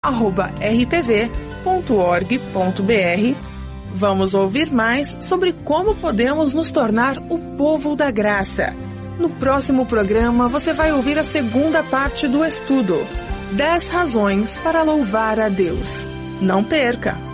Vamos ouvir mais sobre como podemos nos tornar o povo da graça. No próximo programa, você vai ouvir a segunda parte do estudo: 10 razões para louvar a Deus. Não perca!